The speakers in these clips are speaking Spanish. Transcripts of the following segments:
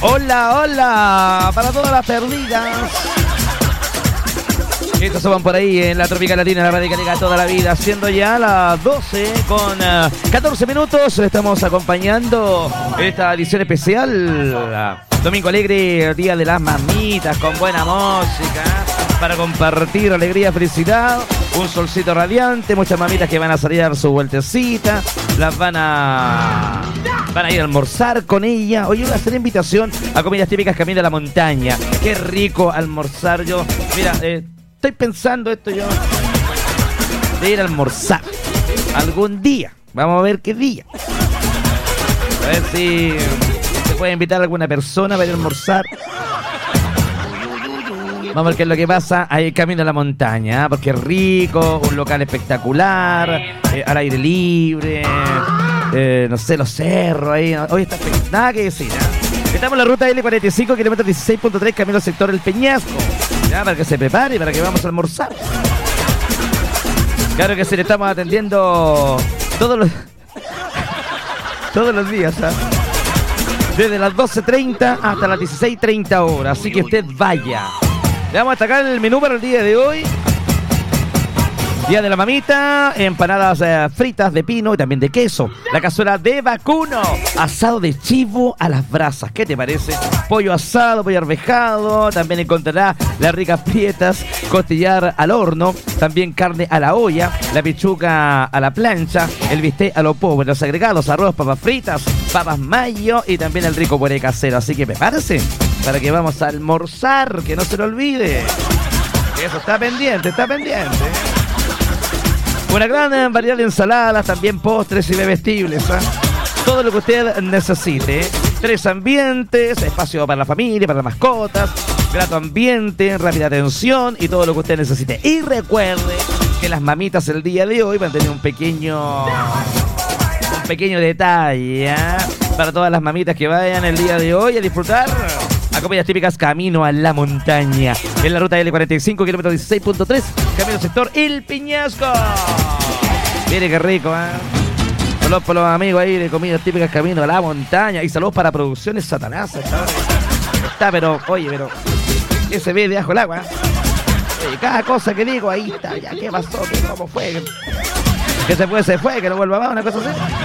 Hola, hola, para todas las perdidas. Estos van por ahí en la Tropical Latina, la radicalidad toda la vida, siendo ya las 12 con 14 minutos. Estamos acompañando esta edición especial. Domingo alegre, día de las mamitas, con buena música, para compartir alegría, felicidad, un solcito radiante, muchas mamitas que van a salir a dar su vueltecita, las van a ir a almorzar con ella. Hoy voy a hacer invitación a comidas típicas Camino a la Montaña. Qué rico almorzar. Yo, mira, estoy pensando esto yo, de ir a almorzar algún día. Vamos a ver qué día. A ver si se puede invitar a alguna persona para ir a almorzar. Vamos a ver qué es lo que pasa ahí Camino a la Montaña, porque es rico, un local espectacular, al aire libre, no sé, los cerros ahí. Hoy está nada que decir, ¿eh? Estamos en la ruta L45, kilómetro 16.3, camino al sector del Peñasco. Ya, para que se prepare, para que vamos a almorzar. Claro que sí, le estamos atendiendo todos los días, ¿sabes? Desde las 12:30 hasta las 16:30 horas. Así que usted vaya. Le vamos a destacar el menú para el día de hoy. Día de la mamita, empanadas fritas de pino y también de queso. La cazuela de vacuno, asado de chivo a las brasas. ¿Qué te parece? Pollo asado, pollo arvejado. También encontrará las ricas prietas, costillar al horno. También carne a la olla, la pechuga a la plancha, el bistec a lo pobre. Los agregados, arroz, papas fritas, papas mayo y también el rico puré casero. Así que prepárese para que vamos a almorzar, que no se lo olvide. Eso está pendiente, está pendiente. Una gran variedad de ensaladas, también postres y bebestibles, ¿eh? Todo lo que usted necesite. 3 ambientes, espacio para la familia, para las mascotas, grato ambiente, rápida atención y todo lo que usted necesite. Y recuerde que las mamitas el día de hoy van a tener un pequeño detalle, ¿eh? Para todas las mamitas que vayan el día de hoy a disfrutar a comidas típicas Camino a la Montaña. En la ruta L45, kilómetro 16.3, camino al sector El Peñasco. Mire qué rico, ¿eh? Saludos por los amigos ahí de comidas típicas Camino a la Montaña. Y saludos para Producciones Satanás. Está, pero, oye, pero ¿qué se ve debajo del agua? Oye, cada cosa que digo, ahí está. Ya, ¿qué pasó? ¿Cómo fue? Que se fue, que no vuelva más, una cosa así.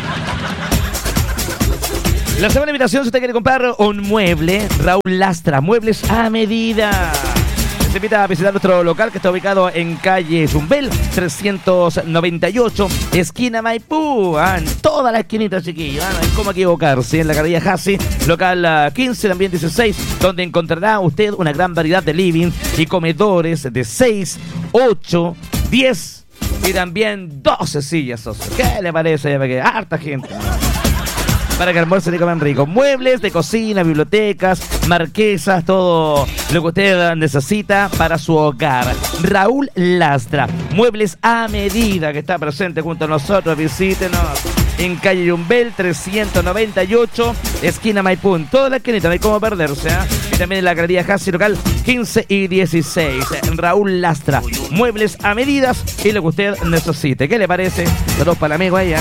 La segunda invitación, si usted quiere comprar un mueble, Raúl Lastra, muebles a medida. Se invita a visitar nuestro local que está ubicado en calle Zumbel 398, esquina Maipú. En toda la esquinita, chiquillos. No hay cómo equivocarse. En la galería Hassi, local 15, también 16, donde encontrará usted una gran variedad de living y comedores de 6, 8, 10 y también 12 sillas, socio. ¿Qué le parece? Porque harta gente, para que almuercen y coman rico. Muebles de cocina, bibliotecas, marquesas, todo lo que usted necesita para su hogar. Raúl Lastra, muebles a medida, que está presente junto a nosotros. Visítenos en calle Yumbel 398, esquina Maipú. En toda la esquinita, no hay cómo perderse, ¿eh? Y también en la galería Hassi, local 15 y 16. Raúl Lastra, muebles a medidas y lo que usted necesite. ¿Qué le parece? Saludos para el amigo ahí, ¿eh?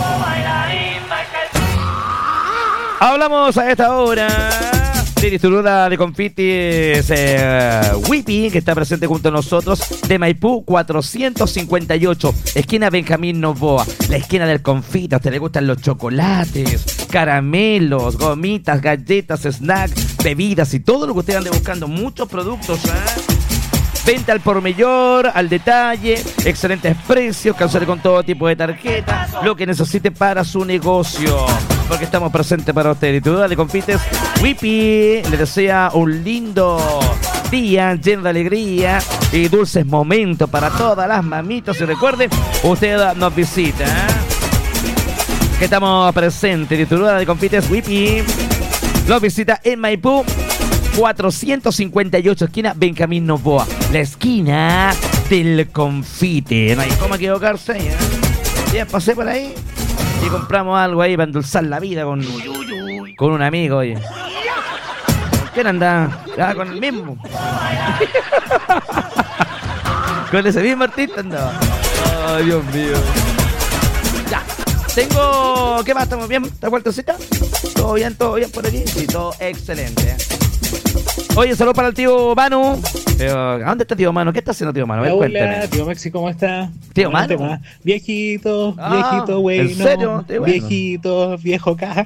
Hablamos a esta hora de distribuidora de confites Whippy, que está presente junto a nosotros, de Maipú 458, esquina Benjamín Novoa, la esquina del confite. A usted le gustan los chocolates, caramelos, gomitas, galletas, snacks, bebidas y todo lo que usted ande buscando. Muchos productos, venta al por mayor, al detalle, excelentes precios, cancele con todo tipo de tarjetas, lo que necesite para su negocio, porque estamos presentes para usted. Distribuidora de confites Whippy le desea un lindo día lleno de alegría y dulces momentos para todas las mamitas. Y recuerde, usted nos visita, que estamos presentes. Distribuidora de confites Whippy nos visita en Maipú 458, esquina Benjamín Novoa, la esquina del confite. No hay cómo equivocarse, ¿eh? Ya pasé por ahí y compramos algo ahí para endulzar la vida con un amigo, oye. ¿Quién anda? Ah, con el mismo. Con ese mismo artista andaba. Ay, Dios mío. Ya. Tengo... ¿Qué más? ¿Estamos bien? ¿Está vueltecita? ¿Todo bien por aquí? Sí, todo excelente. Oye, saludos para el tío Manu. ¿A dónde está tío Manu? ¿Qué está haciendo tío Manu? A ver, cuénteme. Hola, tío Maxi, ¿cómo está? Tío Manu. Viejito, güey. ¿En serio? Viejito, viejo acá.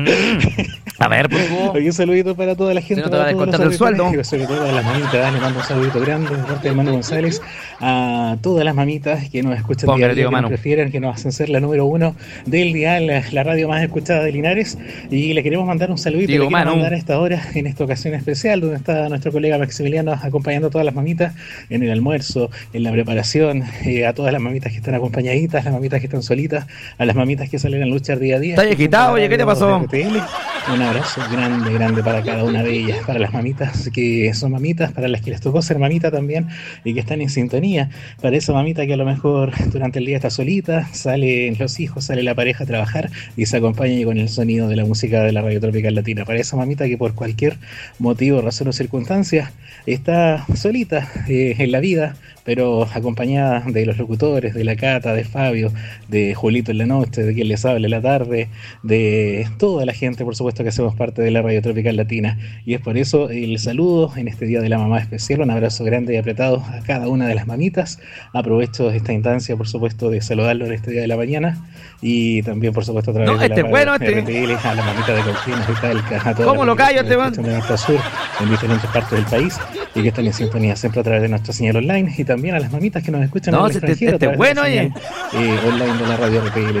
A ver, por favor. Oye, un saludito para toda la gente. Si no te va a descontar del sueldo. Sobre todo a las mamitas, le mando un saludito grande de parte de Manu González. A todas las mamitas que nos escuchan día a día, que nos prefieren, que nos hacen ser la número 1 del dial, la radio más escuchada de Linares. Y le queremos mandar un saludito. Le queremos mandar a esta hora, en esta ocasión especial, donde está nuestro colega Maximiliano acompañando a todas las mamitas en el almuerzo, en la preparación, a todas las mamitas que están acompañaditas, las mamitas que están solitas, a las mamitas que salen a luchar día a día. ¿Estás agitado? Oye, ¿qué te pasó? Un abrazo grande para cada una de ellas, para las mamitas que son mamitas, para las que les tocó ser mamita también y que están en sintonía, para esa mamita que a lo mejor durante el día está solita, salen los hijos, sale la pareja a trabajar y se acompaña con el sonido de la música de la Radio Tropical Latina, para esa mamita que por cualquier motivo, razón o circunstancia está solita en la vida, pero acompañada de los locutores, de la Cata, de Fabio, de Julito en la noche, de quien les habla en la tarde, de toda la gente, por supuesto, que hacemos parte de la Radio Tropical Latina. Y es por eso el saludo en este Día de la Mamá especial, un abrazo grande y apretado a cada una de las mamitas. Aprovecho esta instancia, por supuesto, de saludarlo en este Día de la Mañana y también, por supuesto, a través de la radio RTL, a la mamita de Cauquenes, de Talca, a todas las mamitas que escuchan de nuestro sur en diferentes partes del país y que están en sintonía siempre a través de nuestra señal online, y también a las mamitas que nos escuchan en el extranjero online de la Radio RTL,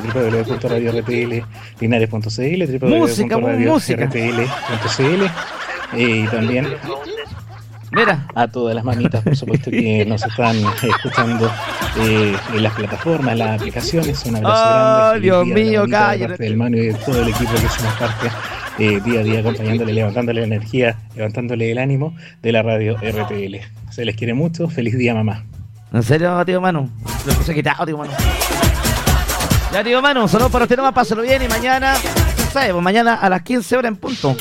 www.radiortl.linares.cl, www.radiortl.cl, y también a todas las mamitas, por supuesto, que nos están escuchando en las plataformas, las aplicaciones. Un abrazo grande. Dios mío, cállate. De parte del Manu y de todo el equipo que hacemos parte día a día, acompañándole, levantándole la energía, levantándole el ánimo de la Radio RTL. Se les quiere mucho. Feliz día, mamá. ¿En serio, tío Manu? Lo puse quitado, tío Manu. Ya, tío Manu, saludos para usted nomás, pásalo bien y mañana, ¿sabes? Pues mañana a las 15 horas en punto.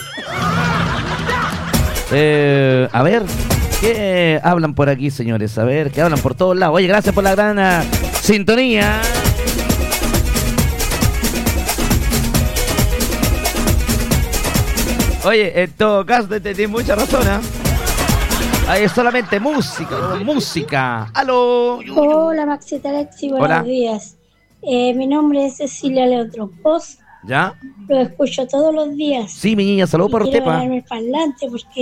A ver, ¿qué hablan por aquí, señores? A ver, ¿qué hablan por todos lados? Oye, gracias por la gran sintonía. Oye, en todo caso, tienes mucha razón, ¿eh? Ahí es solamente música. ¡Aló! Hola, Maxita Alexi, buenos días. Mi nombre es Cecilia Leotrompos. ¿Ya? Lo escucho todos los días. Sí, mi niña, saludos para usted, pa. Quiero ganarme el parlante porque